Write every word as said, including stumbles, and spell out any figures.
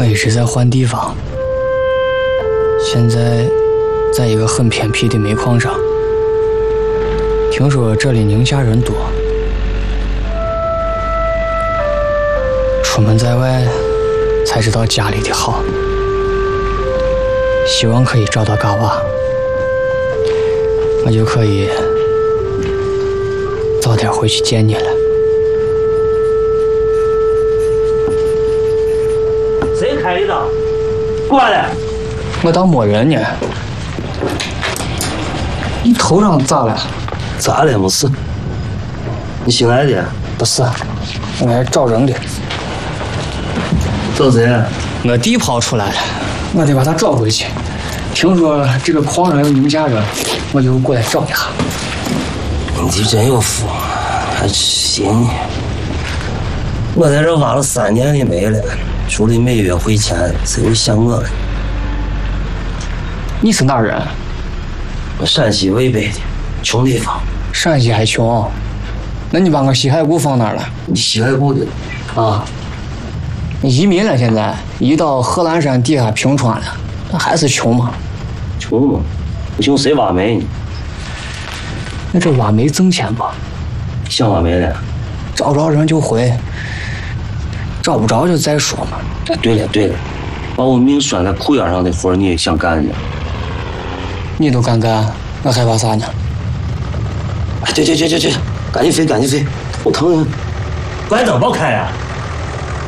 我一直在换地方，现在在一个很偏僻的煤矿上。听说这里宁夏人多，出门在外才知道家里的好。希望可以找到嘎娃，我就可以早点回去见你了。 谁开的？过来！ 我当没人呢。你头上咋了？ 咋了？没事。你新来的？ 不是，我来找人的。 找谁？ 我弟跑出来了，我得把他找回去。听说这个矿上有宁夏人，我就过来找一下。 你这真有福，还行。我在这挖了三年的煤了，除了每月汇钱，谁会想我呢？ 你是哪人？ 我陕西渭北的，穷地方。 陕西还穷？那你把我西海固放哪儿了？ 你西海固的啊？ 你移民了，现在移到贺兰山底下平川了，那还是穷吗？ 穷吗？不穷谁挖煤呢？ 那这挖煤挣钱吧？ 想挖煤了？ 找着人就回，找不着就再说嘛。 哎，对了对了，把我命拴在裤眼上的活你也想干呢？ 你都敢干，我害怕啥呢？ 哎，对对对对对，赶紧飞赶紧飞，头疼！关灯别开呀！